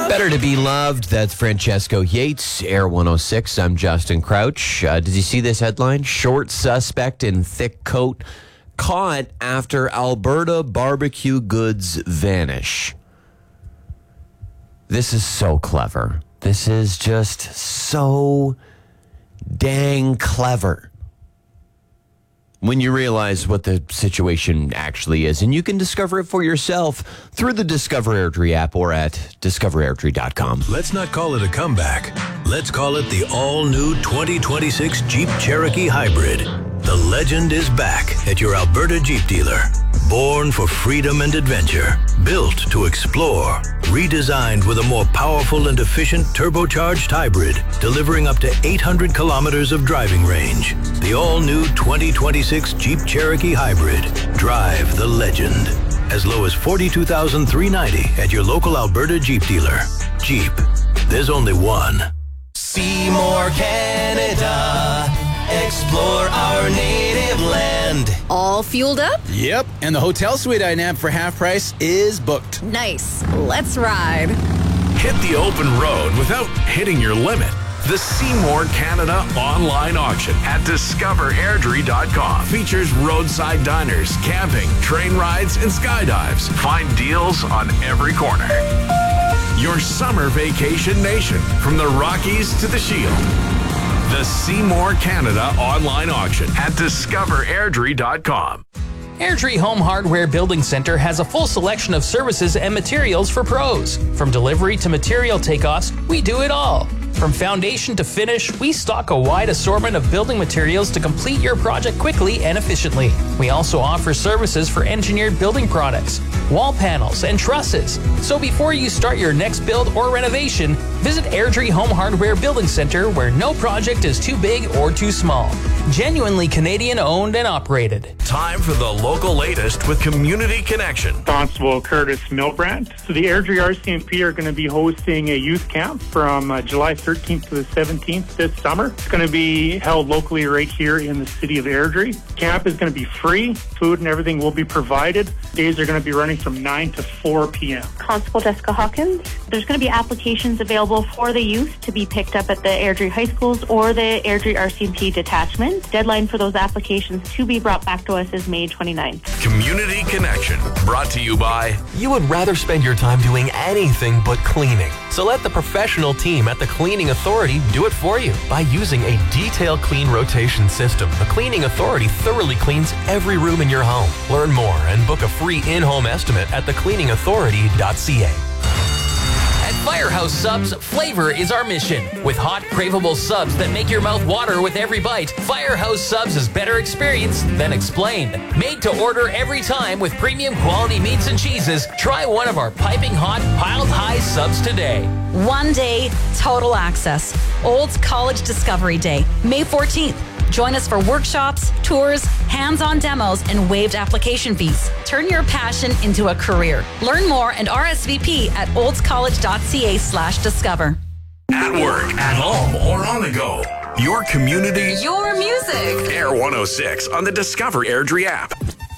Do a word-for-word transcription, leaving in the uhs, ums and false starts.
Better to be loved. That's Francesco Yates, Air one oh six. I'm Justin Crouch. Uh, did you see this headline? Short suspect in thick coat caught after Alberta barbecue goods vanish. This is so clever. This is just so dang clever when you realize what the situation actually is. And you can discover it for yourself through the Discover Airdrie app or at discover airdrie dot com. Let's not call it a comeback. Let's call it the all-new twenty twenty-six Jeep Cherokee Hybrid. The legend is back at your Alberta Jeep dealer. Born for freedom and adventure, built to explore, redesigned with a more powerful and efficient turbocharged hybrid, delivering up to eight hundred kilometers of driving range. The all-new twenty twenty-six Jeep Cherokee Hybrid. Drive the legend. As low as forty-two thousand three hundred ninety dollars at your local Alberta Jeep dealer. Jeep. There's only one. Seymour, Canada. Explore our native land. All fueled up? Yep, and the hotel suite I nabbed for half price is booked. Nice. Let's ride. Hit the open road without hitting your limit. The Seymour Canada online auction at discover airdrie dot com features roadside diners, camping, train rides, and skydives. Find deals on every corner. Your summer vacation nation, from the Rockies to the Shield. The Seymour Canada online auction at discover airdrie dot com. Airdrie Home Hardware Building Center has a full selection of services and materials for pros. From delivery to material takeoffs, we do it all. From foundation to finish, we stock a wide assortment of building materials to complete your project quickly and efficiently. We also offer services for engineered building products, wall panels, and trusses. So before you start your next build or renovation, visit Airdrie Home Hardware Building Center, where no project is too big or too small. Genuinely Canadian owned and operated. Time for the local latest with Community Connection. Constable Curtis Milbrandt. So the Airdrie R C M P are going to be hosting a youth camp from uh, July thirteenth to the seventeenth this summer. It's going to be held locally right here in the city of Airdrie. Camp is going to be free. Food and everything will be provided. Days are going to be running from nine to four p.m. Constable Jessica Hawkins. There's going to be applications available for the youth to be picked up at the Airdrie High Schools or the Airdrie R C M P detachment. Deadline for those applications to be brought back to us is May twenty-ninth. Community Connection, brought to you by... You would rather spend your time doing anything but cleaning. So let the professional team at the Cleaning Authority do it for you. By using a detailed clean rotation system, the Cleaning Authority thoroughly cleans every room in your home. Learn more and book a free in-home estimate at the cleaning authority dot c a. At Firehouse Subs, flavor is our mission. With hot, craveable subs that make your mouth water with every bite, Firehouse Subs is better experience than explained. Made to order every time with premium quality meats and cheeses, try one of our piping hot, piled high subs today. One day, total access. Olds College Discovery Day, May fourteenth. Join us for workshops, tours, hands-on demos, and waived application fees. Turn your passion into a career. Learn more and R S V P at olds college dot c a slash discover. At work, at home, or on the go. Your community, Your music. Air one oh six on the Discover Airdrie app.